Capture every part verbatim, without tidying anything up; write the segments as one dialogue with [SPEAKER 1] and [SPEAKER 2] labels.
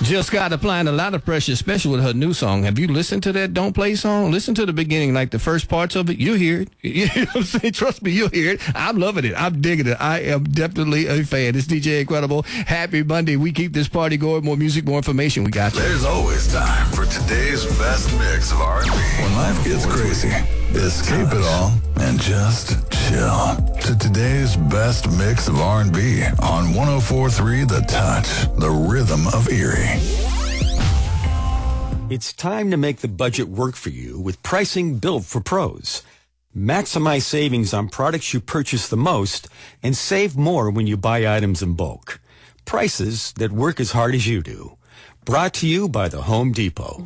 [SPEAKER 1] Jill Scott applying a lot of pressure, especially with her new song. Have you listened to that Don't Play song? Listen to the beginning, like the first parts of it. You'll hear it. You know what I'm saying? Trust me, you'll hear it. I'm loving it. I'm digging it. I am definitely a fan. It's D J Incredible. Happy Monday. We keep this party going. More music, more information. We got you.
[SPEAKER 2] There's always time for today's best mix of R and B. When life gets crazy, escape it all and just chill to today's best mix of R and B on one oh four point three The Touch, the rhythm of Erie.
[SPEAKER 3] It's time to make the budget work for you with pricing built for pros. Maximize savings on products you purchase the most and save more when you buy items in bulk. Prices that work as hard as you do. Brought to you by the Home Depot.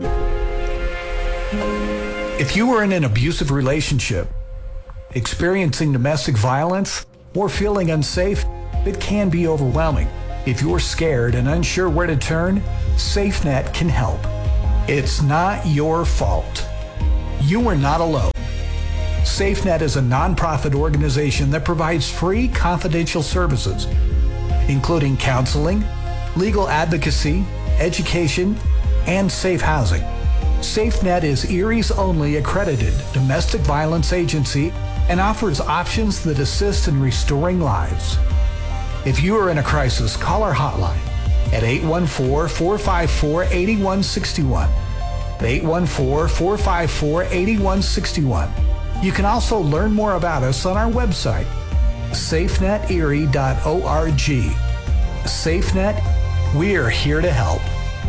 [SPEAKER 4] If you are in an abusive relationship, experiencing domestic violence, or feeling unsafe, it can be overwhelming. If you're scared and unsure where to turn, SafeNet can help. It's not your fault. You are not alone. SafeNet is a nonprofit organization that provides free confidential services, including counseling, legal advocacy, education, and safe housing. SafeNet is Erie's only accredited domestic violence agency and offers options that assist in restoring lives. If you are in a crisis, call our hotline at eight one four, four five four, eight one six one. eight one four, four five four, eight one six one. You can also learn more about us on our website, safe net erie dot org. SafeNet, we are here to help.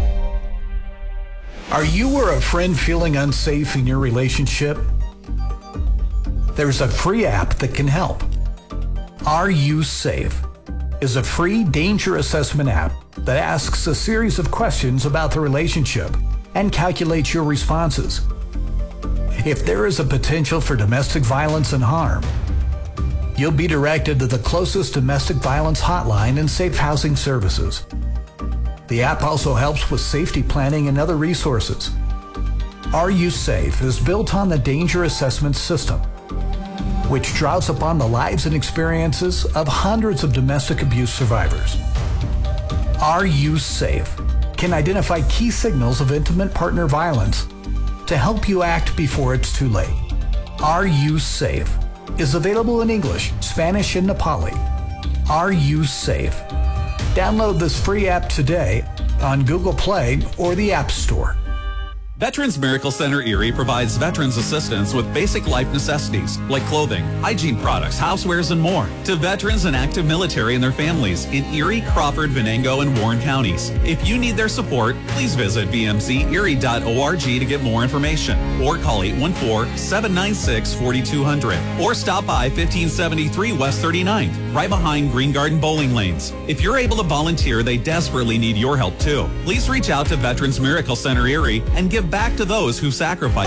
[SPEAKER 4] Are you or a friend feeling unsafe in your relationship? There's a free app that can help. Are You Safe is a free danger assessment app that asks a series of questions about the relationship and calculates your responses. If there is a potential for domestic violence and harm, you'll be directed to the closest domestic violence hotline and safe housing services. The app also helps with safety planning and other resources. Are You Safe is built on the Danger Assessment System, which draws upon the lives and experiences of hundreds of domestic abuse survivors. Are You Safe can identify key signals of intimate partner violence to help you act before it's too late. Are You Safe is available in English, Spanish, and Nepali. Are You Safe? Download this free app today on Google Play or the App Store.
[SPEAKER 5] Veterans Miracle Center Erie provides veterans assistance with basic life necessities like clothing, hygiene products, housewares, and more to veterans and active military and their families in Erie, Crawford, Venango, and Warren counties. If you need their support, please visit v m c erie dot org to get more information or call eight one four, seven nine six, four two zero zero or stop by fifteen seventy-three West thirty-ninth, right behind Green Garden Bowling Lanes. If you're able to volunteer, they desperately need your help too. Please reach out to Veterans Miracle Center Erie and give back to those who sacrifice.